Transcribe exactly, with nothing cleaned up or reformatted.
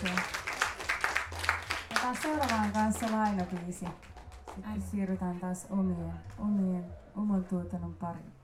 kiitoksia. Otetaan seuraavaan kanssa lainabiisi. Sitten siirrytään taas omien, omien, oman tuotannon pariin.